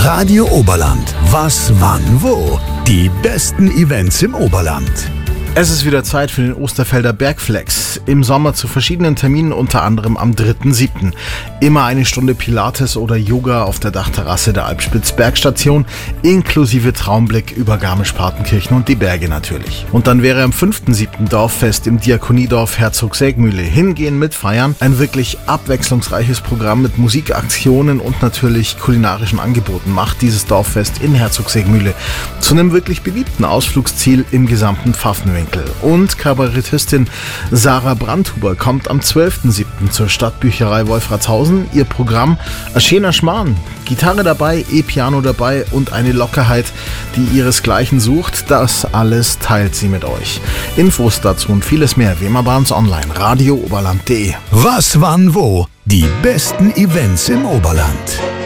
Radio Oberland. Was, wann, wo? Die besten Events im Oberland. Es ist wieder Zeit für den Osterfelder Bergflex. Im Sommer zu verschiedenen Terminen, unter anderem am 3.7. Immer eine Stunde Pilates oder Yoga auf der Dachterrasse der Alpspitz-Bergstation, inklusive Traumblick über Garmisch-Partenkirchen und die Berge natürlich. Und dann wäre am 5.7. Dorffest im Diakoniedorf Herzog-Sägmühle. Hingehen, mitfeiern. Ein wirklich abwechslungsreiches Programm mit Musikaktionen und natürlich kulinarischen Angeboten macht dieses Dorffest in Herzog-Sägmühle zu einem wirklich beliebten Ausflugsziel im gesamten Pfaffenwinkel. Und Kabarettistin Sarah Brandhuber kommt am 12.7. zur Stadtbücherei Wolfratshausen. Ihr Programm: ein schöner Schmarrn, Gitarre dabei, E-Piano dabei und eine Lockerheit, die ihresgleichen sucht. Das alles teilt sie mit euch. Infos dazu und vieles mehr wie immer bei uns online, radiooberland.de. Was, wann, wo? Die besten Events im Oberland.